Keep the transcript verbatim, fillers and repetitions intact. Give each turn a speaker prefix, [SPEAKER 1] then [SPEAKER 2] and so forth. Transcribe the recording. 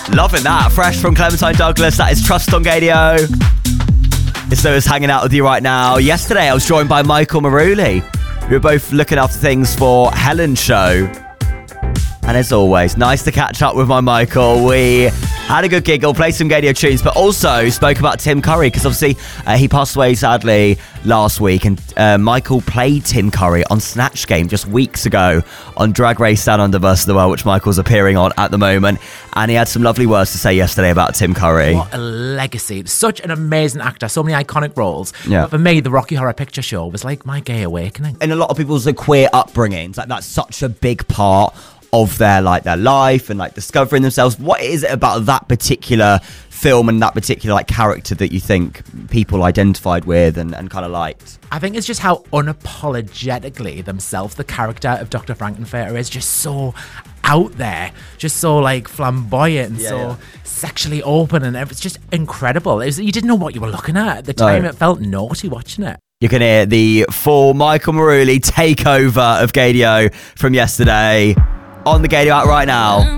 [SPEAKER 1] Loving that. Fresh from Clementine Douglas. That is Trust on Gadio. It's those hanging out with you right now. Yesterday, I was joined by Michael Maruli. We were both looking after things for Helen's show. And as always, nice to catch up with my Michael. We had a good giggle, played some Gadio tunes, but also spoke about Tim Curry, because obviously uh, he passed away sadly last week, and uh, Michael played Tim Curry on Snatch Game just weeks ago on Drag Race Down Under versus the World, which Michael's appearing on at the moment, and he had some lovely words to say yesterday about Tim Curry.
[SPEAKER 2] What a legacy. Such an amazing actor, so many iconic roles.
[SPEAKER 1] Yeah.
[SPEAKER 2] But for me, the Rocky Horror Picture Show was like my gay awakening.
[SPEAKER 1] In a lot of people's uh, queer upbringings, like that's such a big part of their like their life and like discovering themselves. What is it about that particular film and that particular like character that you think people identified with and, and kind of liked?
[SPEAKER 2] I think it's just how unapologetically themselves the character of Doctor Frankenfurter is, just so out there, just so like flamboyant and
[SPEAKER 1] Yeah,
[SPEAKER 2] so
[SPEAKER 1] yeah.
[SPEAKER 2] sexually open, and it's just incredible. It was, you didn't know what you were looking at at the time.
[SPEAKER 1] No.
[SPEAKER 2] It felt naughty watching it.
[SPEAKER 1] You can hear the full Michael Maruli takeover of Gadio from yesterday on the Gadio app right now.